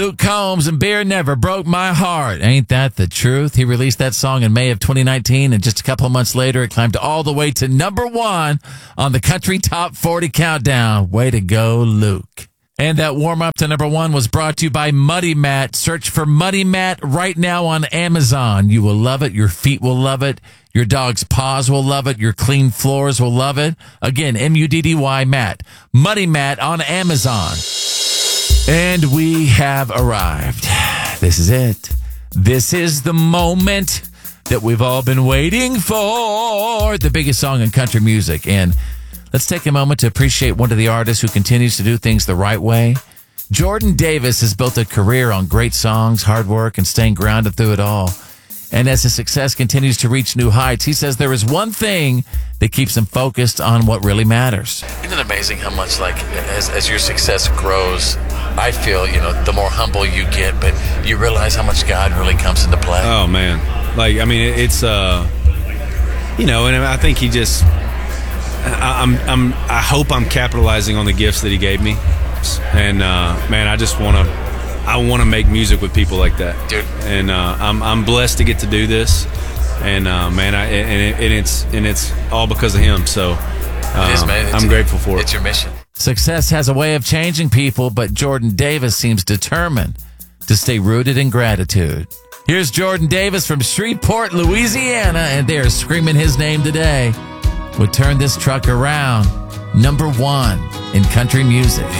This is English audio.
Luke Combs and Beer Never Broke My Heart. Ain't that the truth? He released that song in May of 2019, and just a couple of months later, it climbed all the way to number 1 on the Country Top 40 Countdown. Way to go, Luke. And that warm-up to number 1 was brought to you by Muddy Mat. Search for Muddy Mat right now on Amazon. You will love it. Your feet will love it. Your dog's paws will love it. Your clean floors will love it. Again, MUDDY Mat. Muddy Mat on Amazon. And we have arrived. This is it. This is the moment that we've all been waiting for. The biggest song in country music. And let's take a moment to appreciate one of the artists who continues to do things the right way. Jordan Davis has built a career on great songs, hard work, and staying grounded through it all. And as his success continues to reach new heights, he says there is one thing that keeps him focused on what really matters. Isn't it amazing how much, like, as your success grows, I feel, the more humble you get, but you realize how much God really comes into play. Oh, man. Like, I mean, it's, and I think he just, I hope I'm capitalizing on the gifts that he gave me. And, man, I want to make music with people like that, dude. And I'm blessed to get to do this, and man, it's all because of him. So it is, man. I'm grateful for it. It's your mission. Success has a way of changing people, but Jordan Davis seems determined to stay rooted in gratitude. Here's Jordan Davis from Shreveport, Louisiana, and they are screaming his name today. Would turn this truck around. Number 1 in country music.